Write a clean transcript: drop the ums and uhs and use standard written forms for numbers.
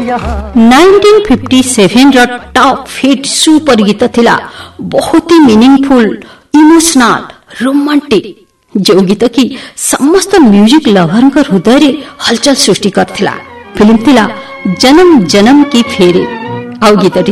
1957 ର top hit super गीत थिला, बहुत ही मीनिंगफुल, इमोशनल, रोमांटिक, जो गीत की समस्त म्यूजिक लवर हृदय रे हलचल सृष्टि करथिला। फिल्म थिला जन्म जन्म की फेरी। आउ गीतटी